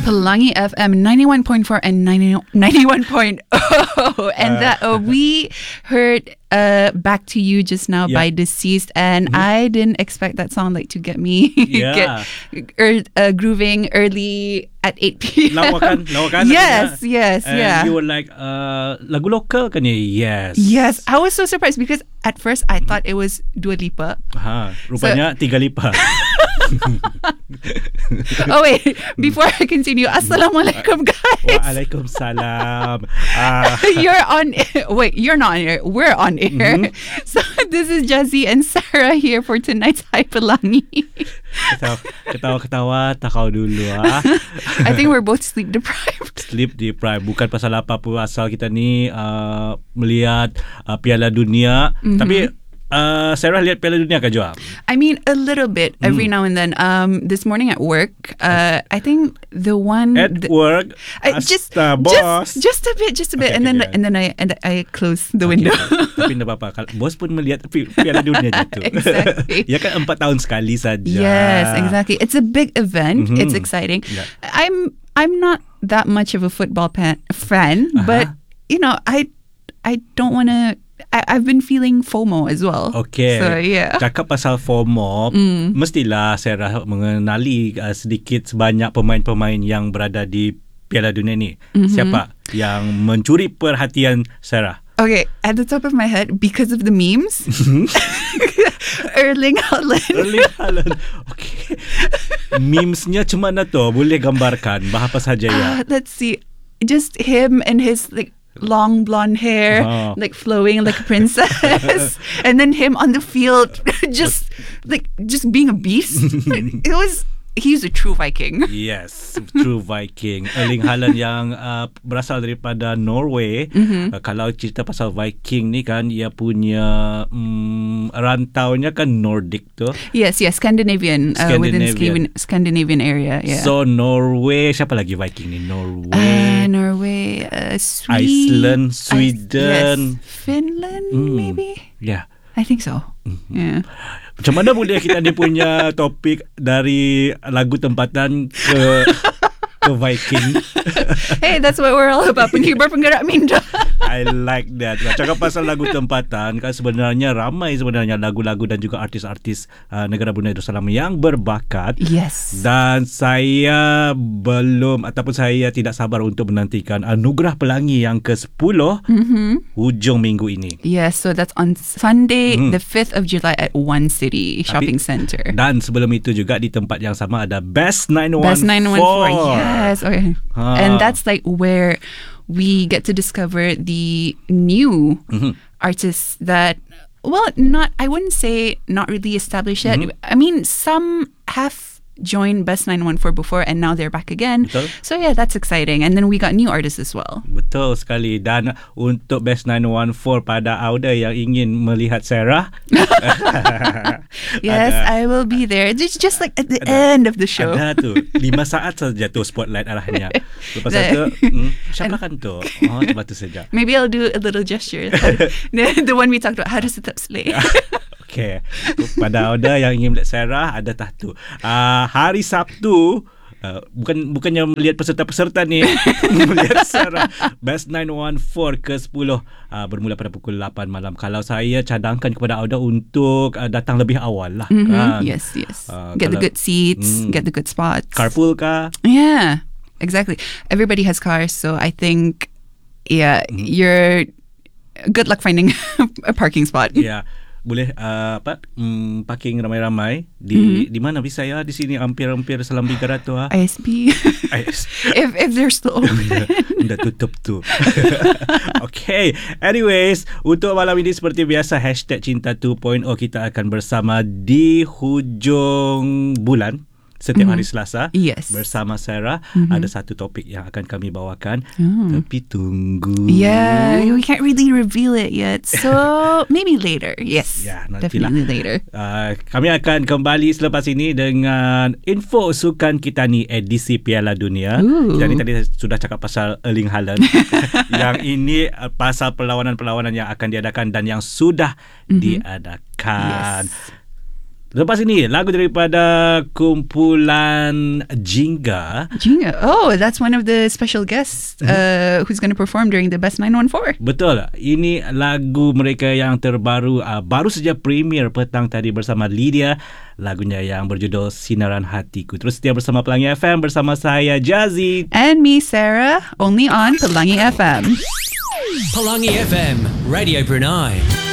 Pelangi FM 91.4 and 91.0. And that we heard Back to You just now by Deceased, and I didn't expect that song to get me grooving early at 8 p.m. Lawakan. Yes. And you were like, lagu lokal kan ya? Yes. I was so surprised because at first I thought it was Dua Lipa. Rupanya Tiga Lipa. Oh wait, before I continue, Assalamualaikum guys. Waalaikumsalam. You're on. Wait, you're not on air. We're on air. So this is Jazzy and Sarah here for tonight's Hi Pelangi. Ketawa-ketawa takau dulu I think we're both sleep deprived. Sleep deprived. Bukan pasal apa pun, asal kita ni melihat Piala Dunia. Tapi Sarah lihat Piala Dunia ke Joa? I mean, a little bit every now and then. This morning at work, I think the one work. Just boss. Just a bit, Okay, and then I close the window. Tapi tidak apa-apa. Bos pun melihat Piala Dunia jatuh. Exactly. Ya kan 4 tahun sekali saja. Yes, exactly. It's a big event. It's exciting. Yeah. I'm not that much of a football fan, but I don't want to. I've been feeling FOMO as well. Okay. So, yeah. Cakap pasal FOMO, mestilah Sarah mengenali sedikit sebanyak pemain-pemain yang berada di Piala Dunia ni. Siapa yang mencuri perhatian Sarah? Okay, at the top of my head, because of the memes, Erling Haaland. Okay. Memesnya macam mana tu? Boleh gambarkan apa saja ya? Let's see. Just him and his long blonde hair, flowing like a princess, and then him on the field, just being a beast. He's a true Viking. Yes, true Viking. Erling Haaland yang berasal daripada Norway. Kalau cerita pasal Viking ni kan, ia punya rantaunya kan Nordic tu. Yes, Scandinavian. Within Scandinavian area. Yeah. So Norway, siapa lagi Viking ni? Norway, Iceland, Sweden, Finland, maybe. Yeah. I think so. Yeah. Macam mana boleh kita dia punya topik dari lagu tempatan ke Viking? Hey, that's what we're all about. Penghibar penggerak minda. I like that. Cakap pasal lagu tempatan, kan sebenarnya ramai lagu-lagu dan juga artis-artis negara Brunei Darussalam yang berbakat. Yes. Dan saya tidak sabar untuk menantikan Anugerah Pelangi yang ke-10 hujung minggu ini. Yes, so that's on Sunday, the 5th of July at One City Shopping Center. Dan sebelum itu juga di tempat yang sama ada Best 914. Best 914. Yes, okay. And that's where we get to discover the new artists that, I wouldn't say not really established yet. I mean, some have joined Best 914 before and now they're back again. Betul. So yeah, that's exciting. And then we got new artists as well. Betul sekali. Dan untuk Best 914 pada Auda yang ingin melihat Sarah, yes, I will be there. It's just at the end of the show. Ada tu 5 saat saja tu spotlight arahnya. Lepas itu siapa kan tu? Cuma tu saja. Maybe I'll do a little gesture. The one we talked about, how to set up slay. Okay. Pada Auda yang ingin melihat Sarah, ada tahtu. Hari Sabtu, bukannya melihat peserta-peserta ni, melihat Sarah Best 914 ke-10 bermula pada pukul 8 malam. Kalau saya cadangkan kepada Auda untuk datang lebih awal lah. Yes. Get the good seats, get the good spots. Carpool kah? Yeah, exactly. Everybody has cars, so I think, you're good luck finding a parking spot. Yeah. Boleh parking ramai-ramai di mana bisa ya, di sini hampir salam 300 ISP. if they're still open. Dah tutup tu. Okay, anyways, untuk malam ini seperti biasa #Cinta 2.0 kita akan bersama di hujung bulan setiap hari Selasa. Yes. Bersama Sarah. Ada satu topik yang akan kami bawakan. Tapi tunggu. Yeah, we can't really reveal it yet. So maybe later. Yes. Ya, definitely later. Kami akan kembali selepas ini dengan info sukan kita ni edisi Piala Dunia. Kita ni tadi sudah cakap pasal Erling Haaland. Yang ini pasal perlawanan-perlawanan yang akan diadakan dan yang sudah diadakan. Yes. Lepas ini lagu daripada kumpulan Jingga. Oh, that's one of the special guests who's going to perform during the Best 914. Betul. Ini lagu mereka yang terbaru, baru saja premier petang tadi bersama Lydia. Lagunya yang berjudul Sinaran Hatiku. Terus setia bersama Pelangi FM bersama saya Jazzy and me Sarah, only on Pelangi FM. Pelangi FM, Radio Brunei.